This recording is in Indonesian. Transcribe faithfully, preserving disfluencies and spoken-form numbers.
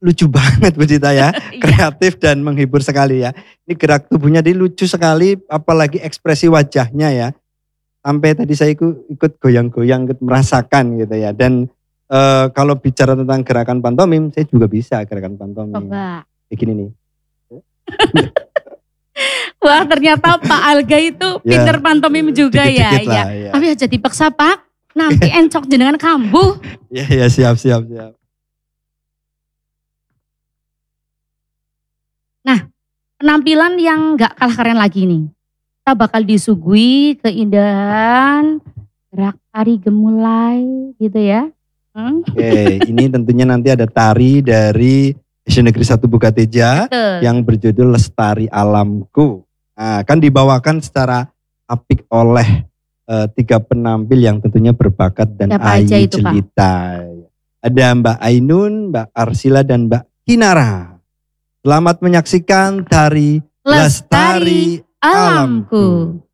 lucu banget Bu Zita ya, kreatif dan menghibur sekali ya. Ini gerak tubuhnya dia lucu sekali, apalagi ekspresi wajahnya ya. Sampai tadi saya ikut, ikut goyang-goyang, ikut merasakan gitu ya. Dan e, kalau bicara tentang gerakan pantomim, saya juga bisa gerakan pantomim. Coba. Begini nih. Wah ternyata Pak Alga itu Ya, pinter pantomim juga ya. dikit-dikit lah, ya. ya. Tapi aja dipaksa Pak, nanti encok jenengan kambuh. Iya, ya, siap, siap, siap. Nah, penampilan yang gak kalah keren lagi nih. Kita bakal disuguhi keindahan gerak tari gemulai gitu ya. Hmm? Oke, ini tentunya nanti ada tari dari S D Negeri satu Bukateja yang berjudul Lestari Alamku. Nah, kan dibawakan secara apik oleh uh, tiga penampil yang tentunya berbakat dan ayu jelita. Ada Mbak Ainun, Mbak Arsila, dan Mbak Kinara. Selamat menyaksikan tari Lestari, Lestari Alamku. Alamku.